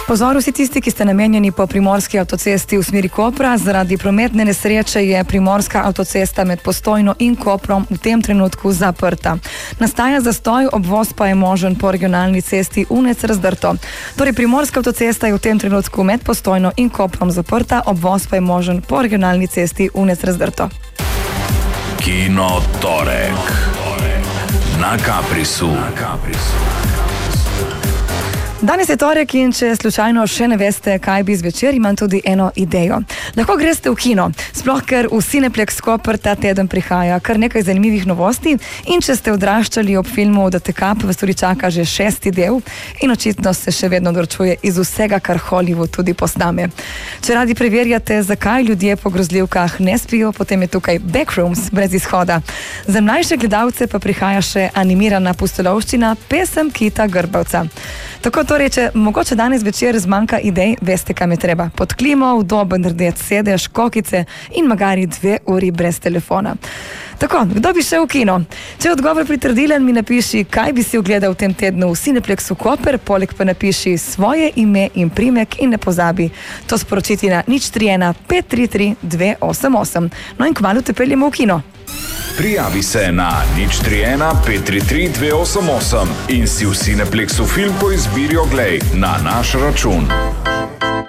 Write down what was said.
Pozor vsi tisti, ki ste namenjeni po primorski avtocesti v smeri Kopra. Zaradi prometne nesreče je primorska avtocesta med Postojno in Koprom v tem trenutku zaprta. Nastaja zastoj, obvoz pa je možen po regionalni cesti Unec-Razdrto. Torej, primorska avtocesta je v tem trenutku med Postojno in Koprom zaprta, obvoz pa je možen po regionalni cesti Unec-Razdrto. Kino torek na Caprisu. Danes je torek in če slučajno še ne veste, kaj bi zvečer, imam tudi eno idejo. Lahko greste v kino, sploh ker v Cineplex Koper ta teden prihaja kar nekaj zanimivih novosti in če ste odraščali ob filmu The Cup, vas tudi čaka že 6. del in očitno se še vedno norčuje iz vsega, kar Hollywood tudi posname. Če radi preverjate, zakaj ljudje po grozljivkah ne spijo, potem je tukaj Backrooms brez izhoda. Za mlajše gledalce pa prihaja še animirana pustolovščina Pesem Kita Grbavca. Tako torej, če mogoče danes večer zmanjka idej, veste, kam je treba. Pod klimo, udoben rdeč sedež, kokice in magari 2 uri brez telefona. Tako, kdo bi šel v kino? Če je odgovor pritrdilen, mi napiši, kaj bi si ogledal v tem tednu v Cineplexu Koper, poleg pa napiši svoje ime in primek in ne pozabi to sporočiti na 031 533 288. No in kmalu te peljemo v kino. Prijavi se na 031 533 288 in si v Cineplexu film po izbiri oglej na naš račun.